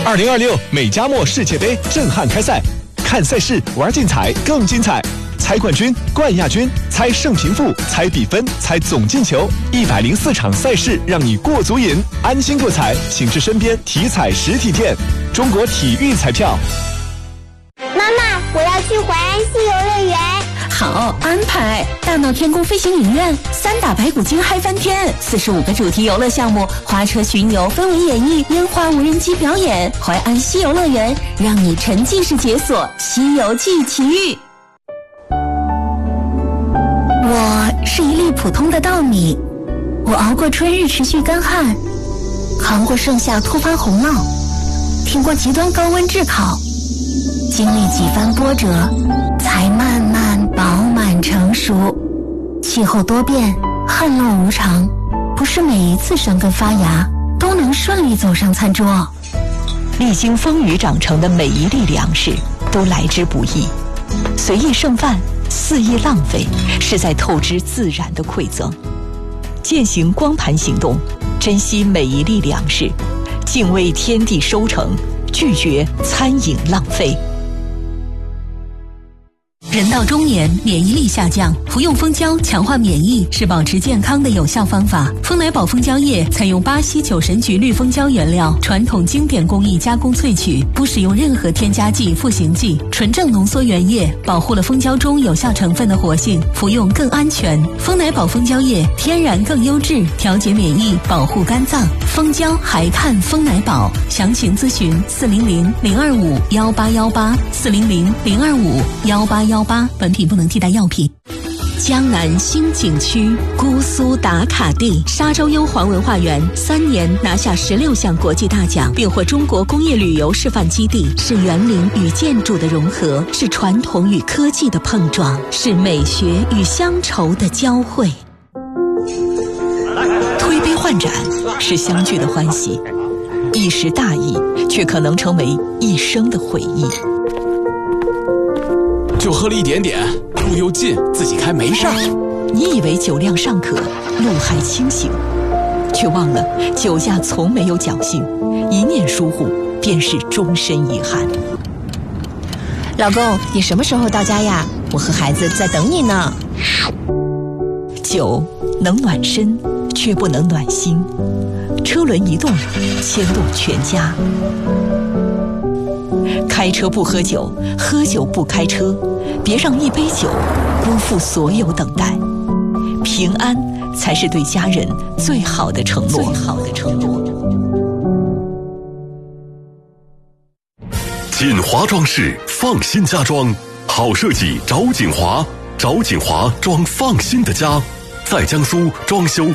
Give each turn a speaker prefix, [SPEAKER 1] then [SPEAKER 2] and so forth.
[SPEAKER 1] 2026美加墨世界杯震撼开赛，看赛事，玩竞彩更精彩。猜冠军、冠亚军，猜胜平负，猜比分，猜总进球，104场赛事让你过足瘾，安心过彩，请至身边体彩实体店。中国体育彩票。
[SPEAKER 2] 妈妈，我要去淮安西游乐园。
[SPEAKER 3] 好安排！大闹天宫飞行影院，3打白骨精嗨翻天，45个主题游乐项目，花车巡游、氛围演绎、烟花无人机表演。淮安西游乐园让你沉浸式解锁《西游记奇遇》。我是一粒普通的稻米，我熬过春日持续干旱，扛过盛夏突发洪涝，挺过极端高温炙烤，经历几番波折，才慢慢饱满成熟。气候多变，旱涝无常，不是每一次生根发芽都能顺利走上餐桌。
[SPEAKER 4] 历经风雨长成的每一粒粮食都来之不易，随意剩饭，肆意浪费，是在透支自然的馈赠。践行光盘行动，珍惜每一粒粮食，敬畏天地收成，拒绝餐饮浪费。
[SPEAKER 3] 人到中年，免疫力下降，服用蜂胶强化免疫是保持健康的有效方法。蜂奶宝蜂胶液采用巴西酒神菊绿蜂胶原料，传统经典工艺加工萃取，不使用任何添加剂、赋形剂，纯正浓缩原液，保护了蜂胶中有效成分的活性，服用更安全。蜂奶宝蜂胶液天然更优质，调节免疫，保护肝脏。蜂胶还看蜂奶宝，详情咨询400-025-1818，400-025-1818。本品不能替代药品。江南新景区姑苏打卡地沙洲优皇文化园3年拿下16项国际大奖，并获中国工业旅游示范基地，是园林与建筑的融合，是传统与科技的碰撞，是美学与乡愁的交汇。
[SPEAKER 4] 推杯换盏是相聚的欢喜，一时大意却可能成为一生的回忆。
[SPEAKER 5] 就喝了一点点，路又近，自己开没事儿。
[SPEAKER 4] 你以为酒量尚可，路还清醒，却忘了酒驾从没有侥幸，一念疏忽便是终身遗憾。
[SPEAKER 6] 老公，你什么时候到家呀？我和孩子在等你呢。
[SPEAKER 4] 酒能暖身，却不能暖心。车轮一动，牵动全家。开车不喝酒，喝酒不开车，别让一杯酒辜负所有等待。平安才是对家人最好的承诺。
[SPEAKER 7] 锦华装饰，放心家装，好设计找锦华，找锦华装放心的家。在江苏装修